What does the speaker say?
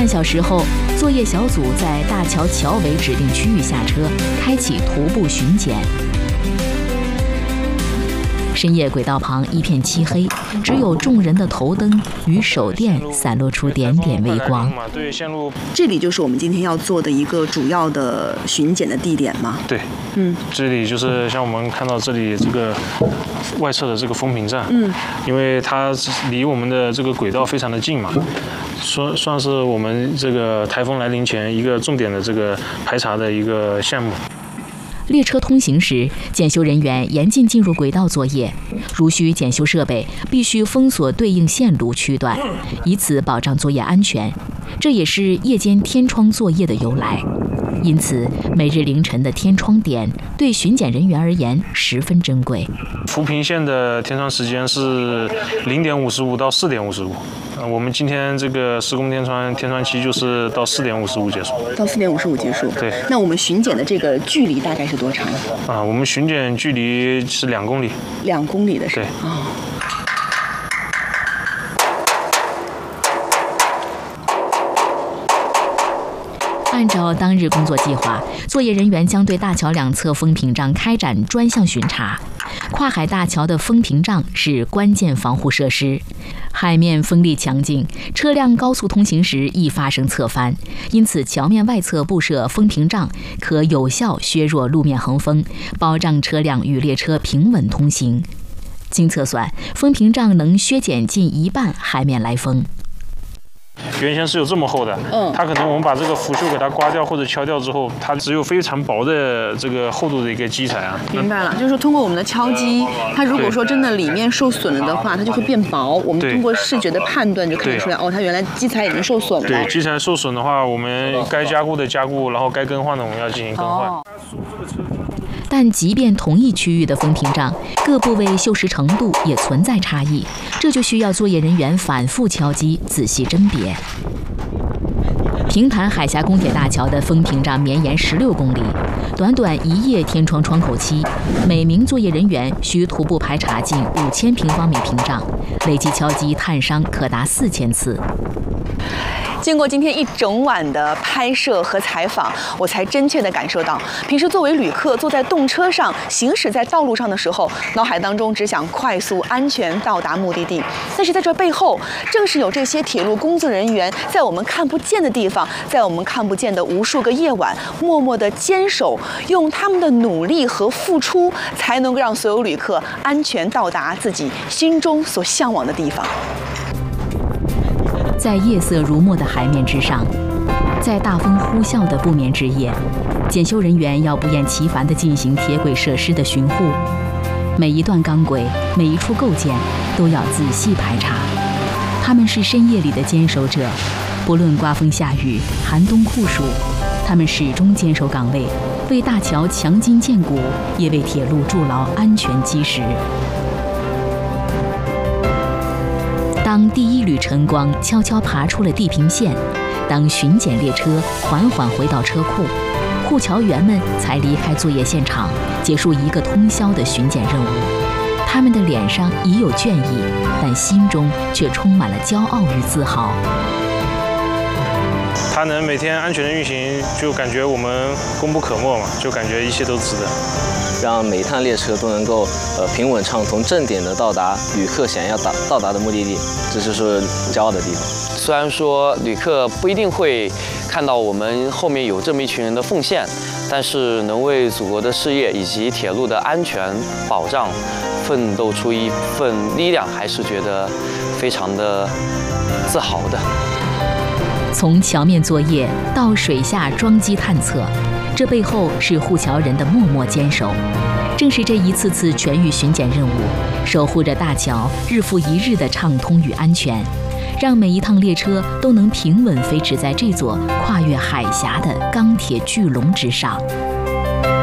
半小时后，作业小组在大桥桥尾指定区域下车，开启徒步巡检。深夜轨道旁一片漆黑，只有众人的头灯与手电散落出点点微光。 这里就是我们今天要做的一个主要的巡检的地点吗？ 对，这里就是像我们看到这里这个外侧的这个风屏站，因为它离我们的这个轨道非常的近嘛，算是我们这个台风来临前一个重点的这个排查的一个项目。 列车通行时，检修人员严禁进入轨道作业，如需检修设备，必须封锁对应线路区段，以此保障作业安全。这也是夜间天窗作业的由来。因此，每日凌晨的天窗点对巡检人员而言十分珍贵。 扶贫线的天窗时间是0点55到4点55。我们今天这个施工天窗期就是到4点55结束。 到4点55结束。 对。 那我们巡检的这个距离大概是多长？ 我们巡检距离是2公里。 2公里的是。 对。 按照当日工作计划，作业人员将对大桥两侧风屏障开展专项巡查。跨海大桥的风屏障是关键防护设施，海面风力强劲，车辆高速通行时易发生侧翻，因此桥面外侧布设风屏障，可有效削弱路面横风，保障车辆与列车平稳通行。经测算，风屏障能削减近1半海面来风。 原先是有这么厚的，它可能我们把这个腐锈给它刮掉或者敲掉之后，它只有非常薄的这个厚度的一个基材啊。 明白了，就是说通过我们的敲击，它如果说真的里面受损了的话，它就会变薄。我们通过视觉的判断就看得出来，它原来基材已经受损了。 对，基材受损的话，我们该加固的加固，然后该更换的我们要进行更换。 但即便同一区域的风屏障，各部位锈蚀程度也存在差异，这就需要作业人员反复敲击，仔细甄别。平潭海峡公铁大桥的风屏障绵延16公里，短短1夜天窗窗口期，每名作业人员需徒步排查近5000平方米屏障，累计敲击探伤可达4000次。 经过今天一整晚的拍摄和采访，我才真切地感受到，平时作为旅客坐在动车上行驶在道路上的时候，脑海当中只想快速安全到达目的地。但是在这背后，正是有这些铁路工作人员在我们看不见的地方，在我们看不见的无数个夜晚，默默地坚守，用他们的努力和付出，才能够让所有旅客安全到达自己心中所向往的地方。 在夜色如墨的海面之上，在大风呼啸的不眠之夜，检修人员要不厌其烦地进行铁轨设施的巡护，每一段钢轨、每一处构件都要仔细排查。他们是深夜里的坚守者，不论刮风下雨、寒冬酷暑，他们始终坚守岗位，为大桥强筋健骨，也为铁路筑牢安全基石。当第一缕晨光悄悄爬出了地平线，当巡检列车缓缓回到车库，护桥员们才离开作业现场，结束一个通宵的巡检任务。他们的脸上已有倦意，但心中却充满了骄傲与自豪。 它能每天安全的运行，就感觉我们功不可没嘛，就感觉一切都值得。 让每一趟列车都能够平稳畅通、正点的到达旅客想要到达的目的地，这就是骄傲的地方。 虽然说旅客不一定会看到我们后面有这么一群人的奉献，但是能为祖国的事业以及铁路的安全保障奋斗出一份力量，还是觉得非常的自豪的。 从桥面作业到水下装机探测，这背后是护桥人的默默坚守。正是这一次次全域巡检任务，守护着大桥日复一日的畅通与安全，让每一趟列车都能平稳飞驰在这座跨越海峡的钢铁巨龙之上。